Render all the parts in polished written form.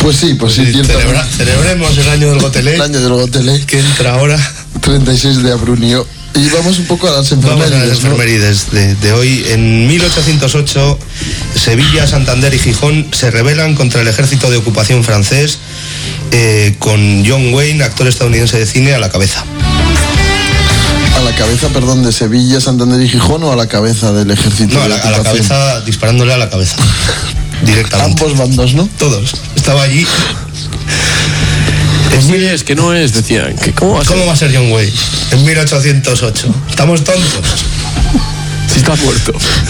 Pues sí, celebremos el año del Gotelé. El año del Gotelé. Que entra ahora. 36 de abrunio. Y vamos un poco a las enfermerides. Vamos a las enfermerides, ¿no? de hoy. En 1808, Sevilla, Santander y Gijón se rebelan contra el ejército de ocupación francés, con John Wayne, actor estadounidense de cine, a la cabeza. ¿A la cabeza, perdón, de Sevilla, Santander y Gijón o a la cabeza del ejército? No, a la cabeza, disparándole a la cabeza. Directamente. Ambos bandos, ¿no? Todos. Estaba allí. Es que no es, decían. ¿Cómo va a ser John Wayne? En 1808. ¿Estamos tontos? Si está muerto.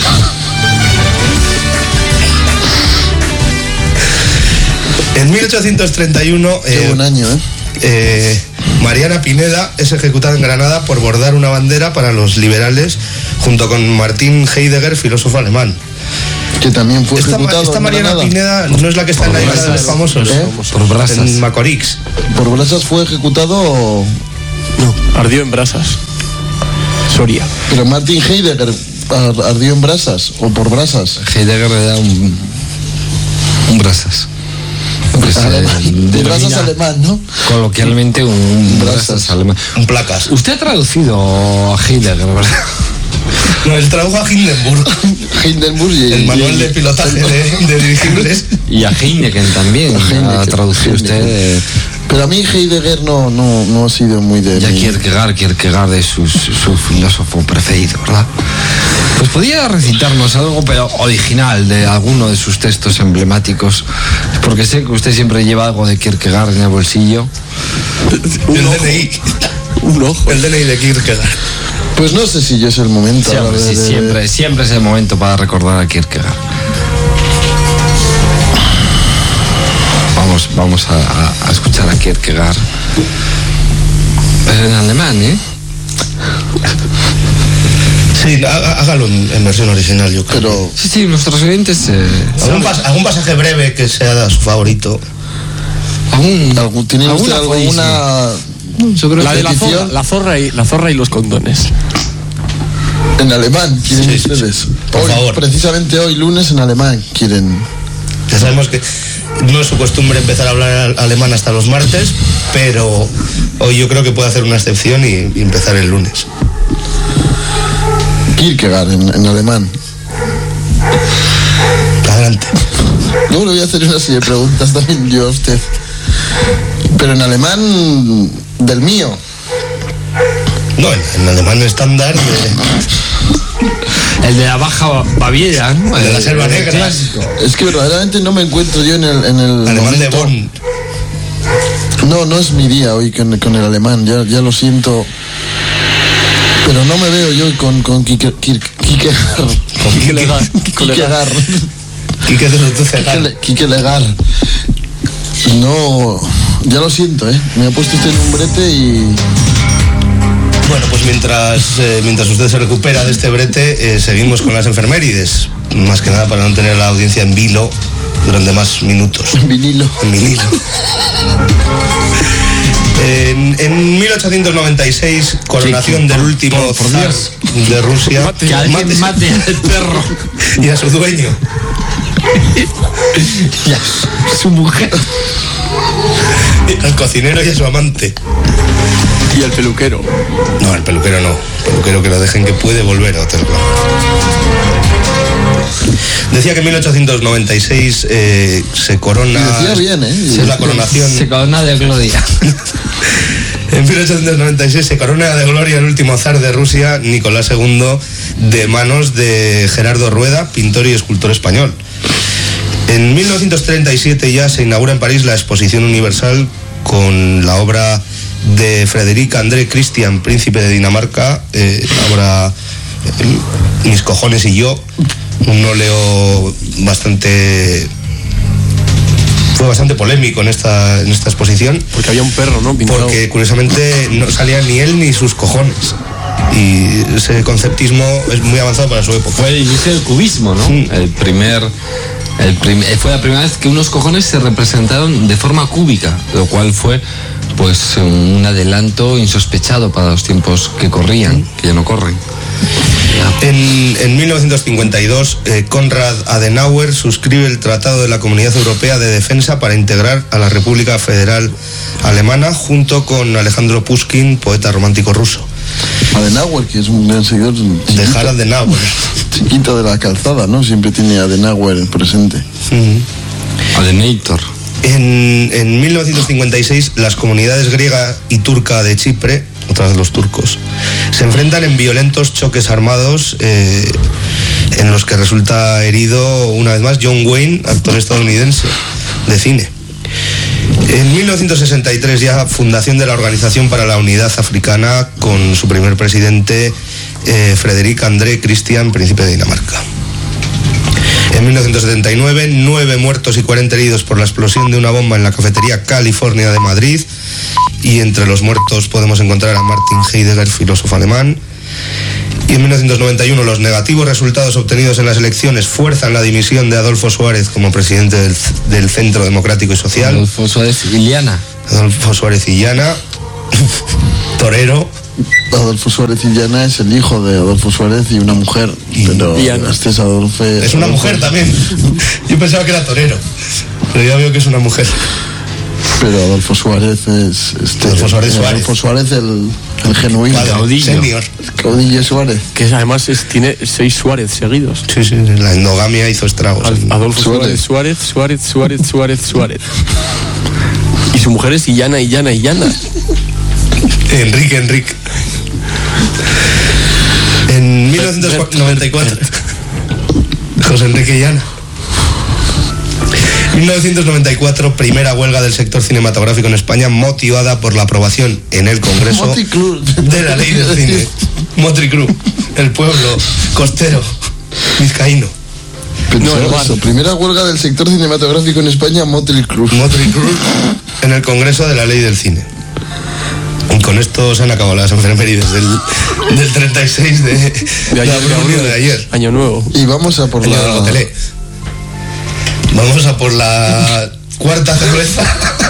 En 1831... Qué buen año, Mariana Pineda es ejecutada en Granada por bordar una bandera para los liberales, junto con Martin Heidegger, filósofo alemán. Que también fue ejecutado. Esta Mariana Pineda no es la que está en la isla de los famosos, por Brasas. En Macorix. ¿Por Brasas fue ejecutado o...? No, ardió en Brasas. Soria. Pero Martin Heidegger ardió en Brasas o por Brasas. Heidegger era un Brasas. Pues, de Brasas alemán, ¿no? Coloquialmente un Brasas alemán. Un placas. Usted ha traducido a Heidegger, ¿verdad? No, él tradujo a Hindenburg. Hindenburg y el manual de pilotaje de dirigibles. Y a Heineken también. Ha traducido usted. Pero a mí Heidegger no ha sido muy de... Ya Kierkegaard es su filósofo preferido, ¿verdad? Pues podría recitarnos algo pero original de alguno de sus textos emblemáticos, porque sé que usted siempre lleva algo de Kierkegaard en el bolsillo. El DNI. Un ojo. El DNI de Kierkegaard. Pues no sé si ya es el momento. Siempre es el momento para recordar a Kierkegaard. Vamos a escuchar a Kierkegaard. Pero en alemán, ¿eh? Sí, hágalo en versión original, yo creo. Pero... Sí, nuestros oyentes... ¿Algún pasaje breve que sea su favorito? ¿Tiene usted alguna... Yo creo la de la zorra y los condones. En alemán quieren ustedes. Por favor. Precisamente hoy, lunes, en alemán quieren. Ya sabemos que no es su costumbre empezar a hablar alemán hasta los martes, pero hoy yo creo que puede hacer una excepción y empezar el lunes. Kierkegaard en alemán. Adelante. Luego le voy a hacer una serie de preguntas también yo a usted. Pero en alemán del mío. No, en alemán estándar. El de la Baja Baviera, ¿no? El de la Selva Negra. Clásico. Es que verdaderamente no me encuentro yo en el alemán momento. de Bonn. No es mi día hoy con el alemán, ya lo siento. Pero no me veo yo con Kierkegaard. Kierkegaard. No, ya lo siento, me ha puesto usted en un brete y... Bueno, pues mientras usted se recupera de este brete, seguimos con las enfermérides. Más que nada para no tener la audiencia en vilo durante más minutos. En vinilo. En 1896, coronación del último zar de Rusia. Que alguien mate al perro. Y a su dueño. Y a su mujer. Al cocinero y a su amante. Y al peluquero. No, el peluquero no. El peluquero que lo dejen, que puede volver a Oterlo. Decía que en 1896 se corona... Decía bien, es la coronación... Se corona de gloria. En 1896 se corona de gloria el último zar de Rusia, Nicolás II, de manos de Gerardo Rueda, pintor y escultor español. En 1937 ya se inaugura en París la Exposición Universal con la obra de Frederic André Christian, príncipe de Dinamarca, obra Mis cojones y yo, un óleo fue bastante polémico en esta exposición. Porque había un perro, ¿no? Pintado. Porque curiosamente no salía ni él ni sus cojones. Y ese conceptismo es muy avanzado para su época. Fue el inicio del cubismo, ¿no? El primer Fue la primera vez que unos cojones se representaron de forma cúbica, lo cual fue pues un adelanto insospechado para los tiempos que corrían, que ya no corren. En 1952, Konrad Adenauer suscribe el Tratado de la Comunidad Europea de Defensa para integrar a la República Federal Alemana junto con Alejandro Pushkin, poeta romántico ruso. Adenauer, que es un gran seguidor de Harald Adenauer. Chiquito de la calzada, ¿no? Siempre tiene Adenauer presente. Adenator. En 1956, las comunidades griega y turca de Chipre, otra vez los turcos, se enfrentan en violentos choques armados en los que resulta herido una vez más John Wayne, actor estadounidense de cine. En 1963 ya fundación de la Organización para la Unidad Africana con su primer presidente Frédéric André Christian, príncipe de Dinamarca. En 1979, 9 muertos y 40 heridos por la explosión de una bomba en la cafetería California de Madrid. Y entre los muertos podemos encontrar a Martin Heidegger, filósofo alemán. Y en 1991, los negativos resultados obtenidos en las elecciones fuerzan la dimisión de Adolfo Suárez como presidente del Centro Democrático y Social. Adolfo Suárez Illana. Adolfo Suárez Illana, torero. Adolfo Suárez Illana es el hijo de Adolfo Suárez y una mujer. Pero este es Adolfo. Es una mujer también. Yo pensaba que era torero, pero ya veo que es una mujer. Pero Adolfo Suárez es Adolfo Suárez el genuino. Caudillo. Senior. Caudillo Suárez. Que además tiene 6 Suárez seguidos. Sí, la endogamia hizo estragos. Adolfo Suárez. Y su mujer es Illana. Enrique. En 1994. José Enrique Illana. 1994, primera huelga del sector cinematográfico en España, motivada por la aprobación en el Congreso de la ley del cine. Motley Crue, el pueblo costero vizcaíno. Primera huelga del sector cinematográfico en España, Motley Crue. En el Congreso de la ley del cine. Y con esto se han acabado las enfermerías del 36 de ayer. Año nuevo. Y vamos a por Vamos a por la cuarta cerveza.